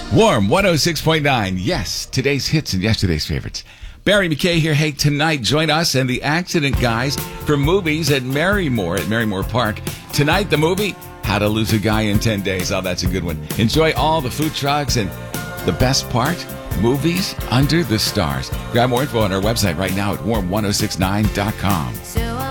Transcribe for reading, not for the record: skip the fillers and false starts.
Warm 106.9. Yes, today's hits and yesterday's favorites. Barry McKay here. Hey, tonight, join us and the Accident Guys for movies at Marymore Park. Tonight, the movie, How to Lose a Guy in 10 Days. Oh, that's a good one. Enjoy all the food trucks and the best part, movies under the stars. Grab more info on our website right now at warm1069.com.